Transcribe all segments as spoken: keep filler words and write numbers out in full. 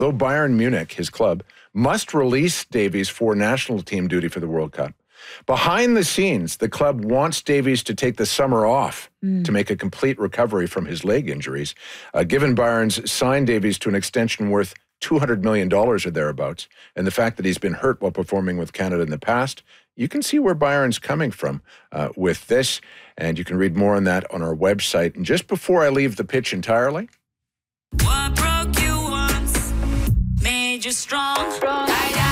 Though Bayern Munich, his club, must release Davies for national team duty for the World Cup. Behind the scenes, the club wants Davies to take the summer off mm. to make a complete recovery from his leg injuries. Uh, given Bayern's signed Davies to an extension worth two hundred million dollars or thereabouts, and the fact that he's been hurt while performing with Canada in the past, you can see where Bayern's coming from uh, with this, and you can read more on that on our website. And just before I leave the pitch entirely... What broke you once made you strong. strong.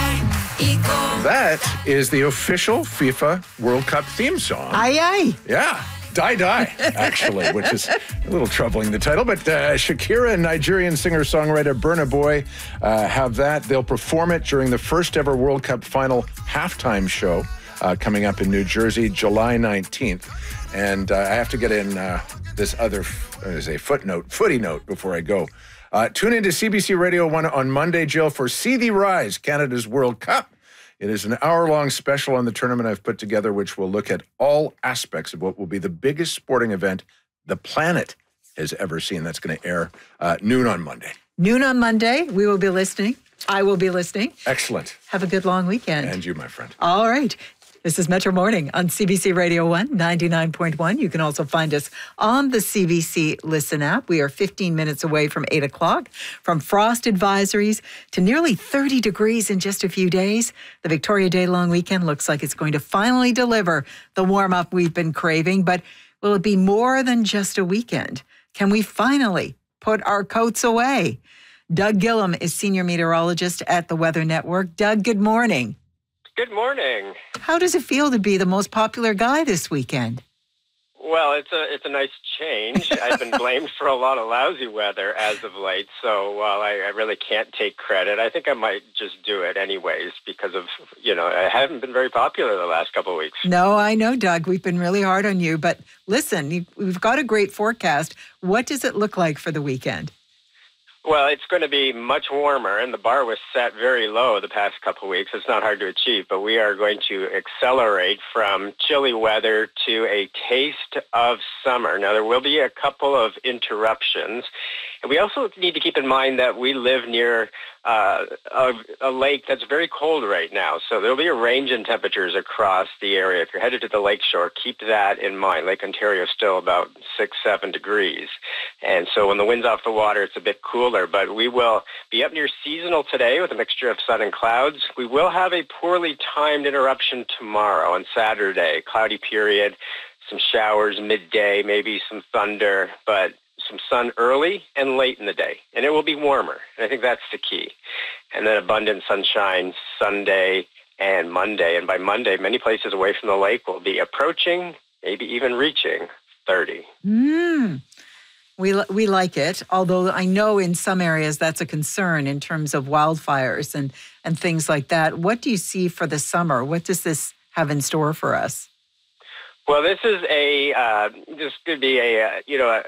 That is the official FIFA World Cup theme song. Aye, aye. Yeah. Die Die, actually, which is a little troubling, the title. But uh, Shakira and Nigerian singer-songwriter Burna Boy uh, have that. They'll perform it during the first ever World Cup final halftime show uh, coming up in New Jersey, July nineteenth. And uh, I have to get in uh, this other, uh, as a footnote, footy note before I go. Uh, tune into C B C Radio one on Monday, Jill, for See Thee Rise, Canada's World Cup. It is an hour-long special on the tournament I've put together, which will look at all aspects of what will be the biggest sporting event the planet has ever seen. That's going to air uh, noon on Monday. Noon on Monday. We will be listening. I will be listening. Excellent. Have a good long weekend. And you, my friend. All right. This is Metro Morning on C B C Radio one, ninety-nine point one. You can also find us on the C B C Listen app. We are fifteen minutes away from eight o'clock. From frost advisories to nearly thirty degrees in just a few days, the Victoria Day long weekend looks like it's going to finally deliver the warm-up we've been craving. But will it be more than just a weekend? Can we finally put our coats away? Doug Gillum is senior meteorologist at the Weather Network. Doug, good morning. Good morning. How does it feel to be the most popular guy this weekend? Well, it's a it's a nice change. I've been blamed for a lot of lousy weather as of late, so while I, I really can't take credit, I think I might just do it anyways because of, you know, I haven't been very popular the last couple of weeks. No, I know, Doug. We've been really hard on you, but listen, you, we've got a great forecast. What does it look like for the weekend? Well, it's going to be much warmer, and the bar was set very low the past couple of weeks. It's not hard to achieve, but we are going to accelerate from chilly weather to a taste of summer. Now, there will be a couple of interruptions, and we also need to keep in mind that we live near uh, a, a lake that's very cold right now, so there will be a range in temperatures across the area. If you're headed to the lakeshore, keep that in mind. Lake Ontario is still about six, seven degrees, and so when the wind's off the water, it's a bit cooler. But we will be up near seasonal today with a mixture of sun and clouds. We will have a poorly timed interruption tomorrow on Saturday. Cloudy period, some showers midday, maybe some thunder, but some sun early and late in the day. And it will be warmer. And I think that's the key. And then abundant sunshine Sunday and Monday. And by Monday, many places away from the lake will be approaching, maybe even reaching thirty. Mm. We we like it, although I know in some areas that's a concern in terms of wildfires and, and things like that. What do you see for the summer? What does this have in store for us? Well, this is a uh, this could be a uh, you know a,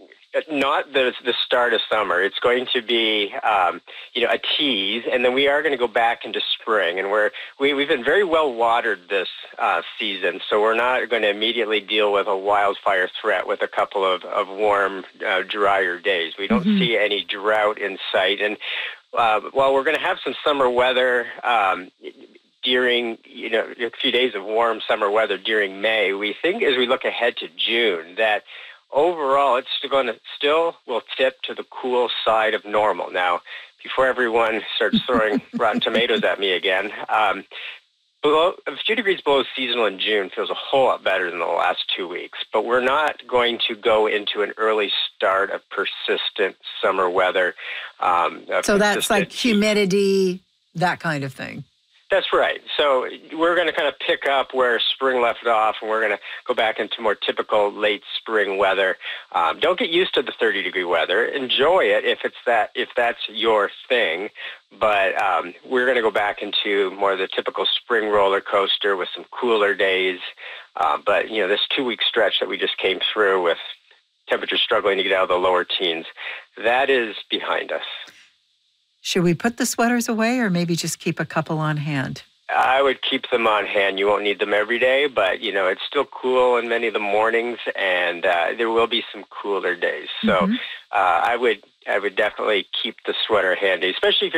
not the the start of summer. It's going to be um, you know a tease, and then we are going to go back into spring. And we're we we've been very well watered this uh, season, so we're not going to immediately deal with a wildfire threat with a couple of of warm, uh, drier days. We don't mm-hmm. see any drought in sight, and uh, while we're going to have some summer weather. Um, During, you know, a few days of warm summer weather during May, we think as we look ahead to June that overall it's going to still will tip to the cool side of normal. Now, before everyone starts throwing rotten tomatoes at me again, um, below, a few degrees below seasonal in June feels a whole lot better than the last two weeks. But we're not going to go into an early start of persistent summer weather. Um, so that's like humidity, that kind of thing. That's right. So we're going to kind of pick up where spring left off, and we're going to go back into more typical late spring weather. Um, don't get used to the thirty degree weather. Enjoy it if it's that if that's your thing. But um, we're going to go back into more of the typical spring roller coaster with some cooler days. Uh, but you know, this two week stretch that we just came through with temperatures struggling to get out of the lower teens, that is behind us. Should we put the sweaters away or maybe just keep a couple on hand? I would keep them on hand. You won't need them every day, but, you know, it's still cool in many of the mornings, and uh, there will be some cooler days. So mm-hmm. uh, I would I would definitely keep the sweater handy, especially if you're